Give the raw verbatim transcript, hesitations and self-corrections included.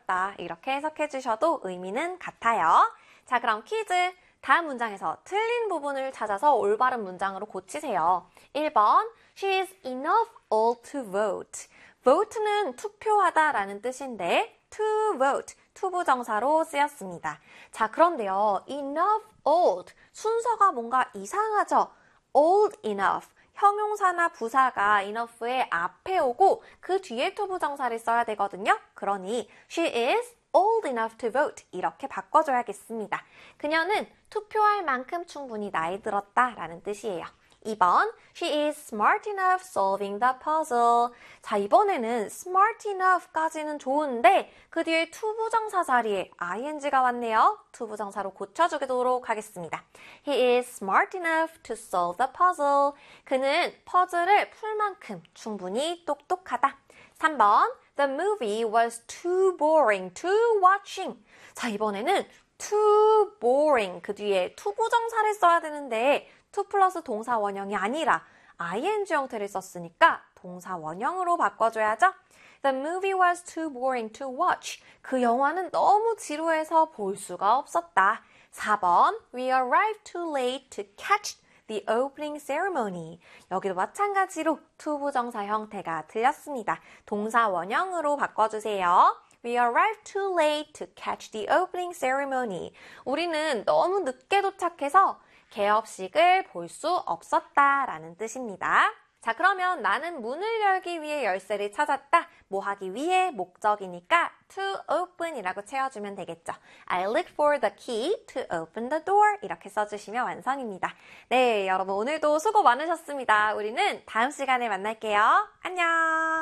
기다렸다. 이렇게 해석해 주셔도 의미는 같아요. 자, 그럼 퀴즈. 다음 문장에서 틀린 부분을 찾아서 올바른 문장으로 고치세요. 일 번, She is enough old to vote. vote는 투표하다 라는 뜻인데 to vote, 투부정사로 쓰였습니다. 자, 그런데요. enough old, 순서가 뭔가 이상하죠? old enough, 형용사나 부사가 enough의 앞에 오고 그 뒤에 투부정사를 써야 되거든요. 그러니 she is old enough to vote 이렇게 바꿔줘야겠습니다. 그녀는 투표할 만큼 충분히 나이 들었다 라는 뜻이에요. 이 번, she is smart enough solving the puzzle. 자, 이번에는 smart enough까지는 좋은데 그 뒤에 투부정사 자리에 ing가 왔네요. 투부정사로 고쳐주도록 하겠습니다. He is smart enough to solve the puzzle. 그는 퍼즐을 풀 만큼 충분히 똑똑하다. 삼 번, the movie was too boring to watching. 자, 이번에는 too boring 그 뒤에 투부정사를 써야 되는데 to 플러스 동사 원형이 아니라 ing 형태를 썼으니까 동사 원형으로 바꿔줘야죠. The movie was too boring to watch. 그 영화는 너무 지루해서 볼 수가 없었다. 사 번, we arrived too late to catch the opening ceremony. 여기도 마찬가지로 투부정사 형태가 틀렸습니다. 동사 원형으로 바꿔주세요. We arrived too late to catch the opening ceremony. 우리는 너무 늦게 도착해서 개업식을 볼 수 없었다라는 뜻입니다. 자, 그러면 나는 문을 열기 위해 열쇠를 찾았다. 뭐 하기 위해 목적이니까 to open이라고 채워주면 되겠죠. I looked for the key to open the door. 이렇게 써주시면 완성입니다. 네, 여러분 오늘도 수고 많으셨습니다. 우리는 다음 시간에 만날게요. 안녕!